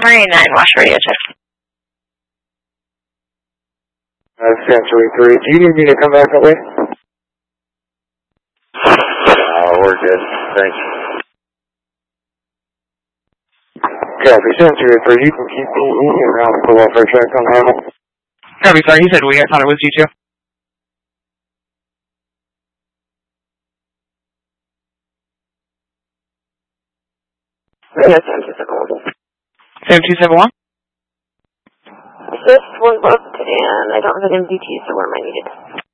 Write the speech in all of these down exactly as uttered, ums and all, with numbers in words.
Marine nine, watch radio check. Uh, Century three, do you need me to come back that way? Uh, we're good, thanks. Copy, Century three, you can keep moving around and pull off our track on Hamel. Copy, sorry, he said we, I thought it was you two. Yeah, seven two seven one. seven two seven one? This was booked, and I don't have an M D T, so where am I needed?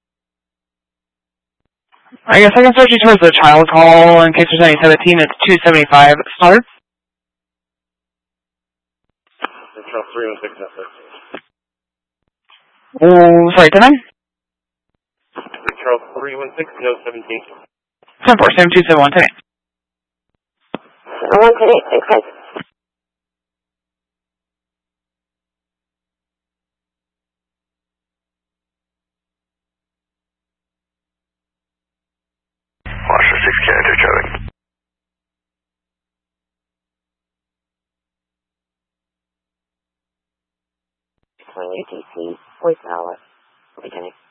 I guess I can start you towards the child call in case there's any seventeen. It's two seventy-five starts. Control three one six F thirteen. Oh, sorry, ten nine? Control three one six no seventeen. ten four, seven two seven one, ten eight. seven one ten eight, thanks guys. Washington six Canada traffic. Calling U T C, voice hour. Beginning.